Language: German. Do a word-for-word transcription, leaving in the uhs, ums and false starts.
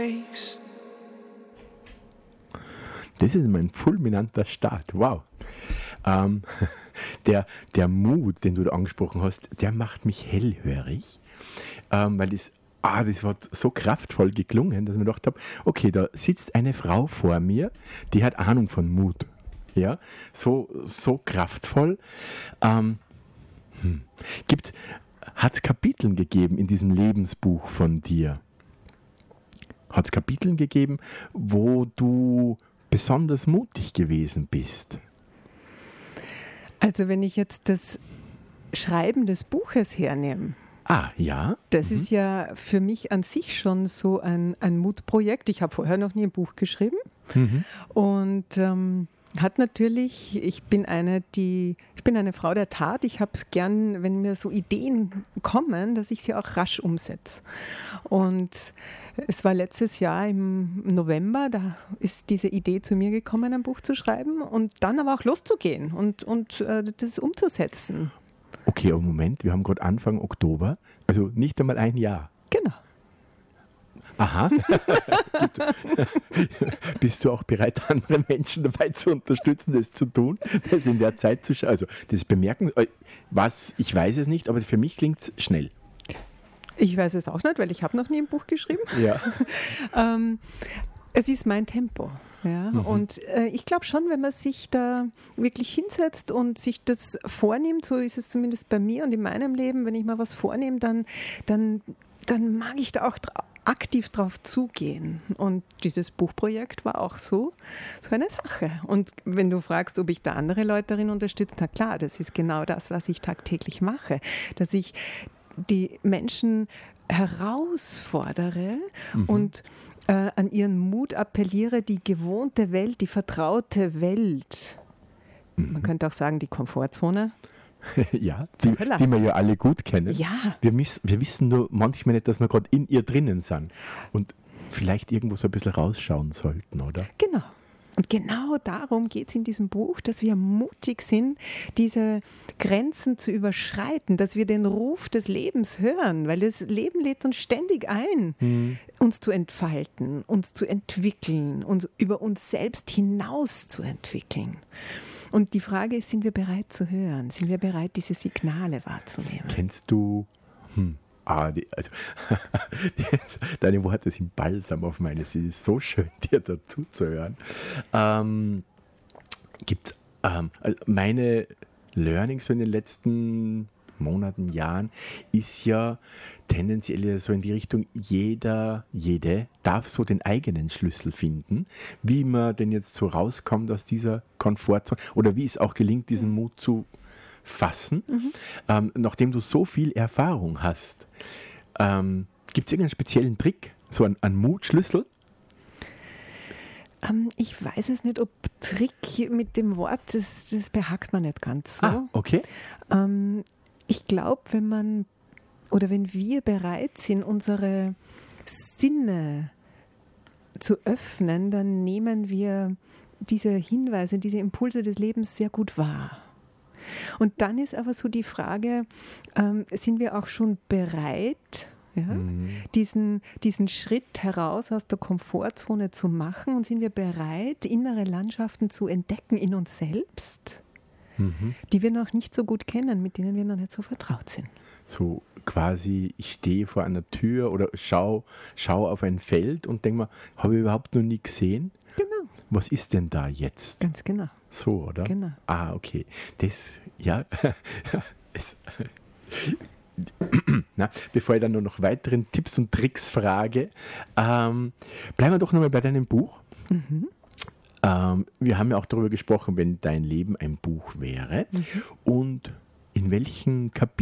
Das ist mein fulminanter Start. Wow. Ähm, der, der Mut, den du da angesprochen hast, der macht mich hellhörig, ähm, weil das, ah, das war so kraftvoll geklungen, dass ich mir gedacht habe, okay, da sitzt eine Frau vor mir, die hat Ahnung von Mut. Ja, so, so kraftvoll. Ähm, hm. Hat es Kapiteln gegeben in diesem Lebensbuch von dir? Hat es Kapiteln gegeben, wo du besonders mutig gewesen bist? Also wenn ich jetzt das Schreiben des Buches hernehme, ah, ja? Das mhm. ist ja für mich an sich schon so ein, ein Mutprojekt. Ich habe vorher noch nie ein Buch geschrieben Mhm. und ähm, hat natürlich, ich bin eine, die, ich bin eine Frau der Tat. Ich habe es gern, wenn mir so Ideen kommen, dass ich sie auch rasch umsetze. Und es war letztes Jahr im November, da ist diese Idee zu mir gekommen, ein Buch zu schreiben und dann aber auch loszugehen und, und äh, das umzusetzen. Okay, aber Moment, wir haben gerade Anfang Oktober, also nicht einmal ein Jahr. Genau. Aha. Bist du auch bereit, andere Menschen dabei zu unterstützen, das zu tun, das in der Zeit zu schauen? Also das Bemerken, was, ich weiß es nicht, aber für mich klingt es schnell. Ich weiß es auch nicht, weil ich habe noch nie ein Buch geschrieben. Ja. ähm, es ist mein Tempo. Ja? Mhm. Und äh, ich glaube schon, wenn man sich da wirklich hinsetzt und sich das vornimmt, so ist es zumindest bei mir und in meinem Leben, wenn ich mal was vornehme, dann, dann, dann mag ich da auch dra- aktiv drauf zugehen. Und dieses Buchprojekt war auch so, so eine Sache. Und wenn du fragst, ob ich da andere Leute darin unterstütze, na klar, das ist genau das, was ich tagtäglich mache. Dass ich die Menschen herausfordere mhm. und äh, an ihren Mut appelliere, die gewohnte Welt, die vertraute Welt, mhm. man könnte auch sagen, die Komfortzone, ja, die, die wir ja alle gut kennen. Ja. Wir, miss, wir wissen nur manchmal nicht, dass wir gerade in ihr drinnen sind und vielleicht irgendwo so ein bisschen rausschauen sollten, oder? Genau. Und genau darum geht es in diesem Buch, dass wir mutig sind, diese Grenzen zu überschreiten, dass wir den Ruf des Lebens hören, weil das Leben lädt uns ständig ein, mhm. uns zu entfalten, uns zu entwickeln, uns über uns selbst hinaus zu entwickeln. Und die Frage ist, sind wir bereit zu hören? Sind wir bereit, diese Signale wahrzunehmen? Kennst du, hm, ah, die, also, deine Worte sind Balsam auf meine, es ist so schön, dir dazu zu hören. Ähm, gibt's, ähm, also meine Learnings so in den letzten Monaten, Jahren, ist ja tendenziell so in die Richtung, jeder, jede darf so den eigenen Schlüssel finden, wie man denn jetzt so rauskommt aus dieser Komfortzone oder wie es auch gelingt, diesen Mut zu fassen. Mhm. Ähm, nachdem du so viel Erfahrung hast, ähm, gibt es irgendeinen speziellen Trick, so einen, einen Mutschlüssel? Ähm, ich weiß es nicht, ob Trick mit dem Wort, das, das behagt man nicht ganz so. Ah, okay. Ähm, Ich glaube, wenn man oder wenn wir bereit sind, unsere Sinne zu öffnen, dann nehmen wir diese Hinweise, diese Impulse des Lebens sehr gut wahr. Und dann ist aber so die Frage, ähm, sind wir auch schon bereit, ja, mhm. diesen, diesen Schritt heraus aus der Komfortzone zu machen und sind wir bereit, innere Landschaften zu entdecken in uns selbst? Mhm. Die wir noch nicht so gut kennen, mit denen wir noch nicht so vertraut sind. So quasi, ich stehe vor einer Tür oder schaue schau auf ein Feld und denke mir, habe ich überhaupt noch nie gesehen? Genau. Was ist denn da jetzt? Ganz genau. So, oder? Genau. Ah, okay. Das, ja, es, na, bevor ich dann nur noch weiteren Tipps und Tricks frage, ähm, bleiben wir doch nochmal bei deinem Buch. Mhm. Ähm, wir haben ja auch darüber gesprochen, wenn dein Leben ein Buch wäre. Mhm. Und in welchen Kapiteln